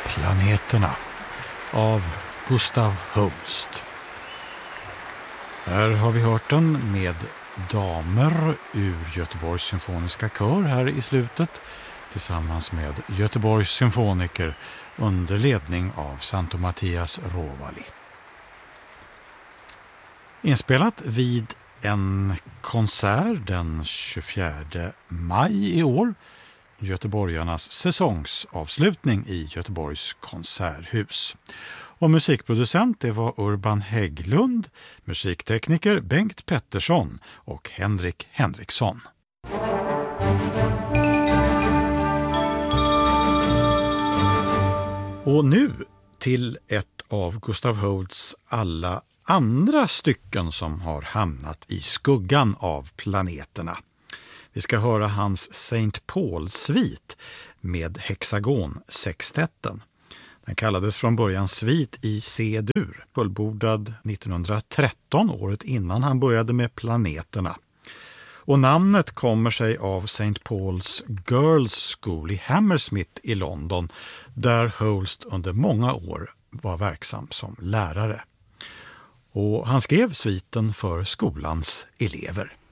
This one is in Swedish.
Planeterna av Gustav Holst. Här har vi hört den med damer ur Göteborgs symfoniska kör här i slutet tillsammans med Göteborgs symfoniker under ledning av Santo Mattias Rovali. Inspelat vid en konsert den 24 maj i år, göteborgarnas säsongsavslutning i Göteborgs konserthus. Och musikproducent det var Urban Hägglund, musiktekniker Bengt Pettersson och Henrik Henriksson. Och nu till ett av Gustav Holsts alla andra stycken som har hamnat i skuggan av planeterna. Vi ska höra hans St. Paul-svit med hexagonsextetten. Den kallades från början svit i C-dur, fullbordad 1913, året innan han började med planeterna. Och namnet kommer sig av St. Paul's Girls' School i Hammersmith i London, där Holst under många år var verksam som lärare. Och han skrev sviten för skolans elever.